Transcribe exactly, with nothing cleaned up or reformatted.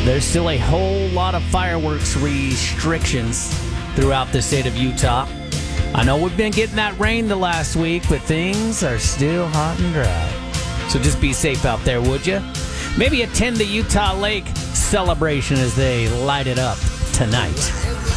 There's still a whole lot of fireworks restrictions throughout the state of Utah. I know we've been getting that rain the last week, but things are still hot and dry. So just be safe out there, would you? Maybe attend the Utah Lake celebration as they light it up tonight.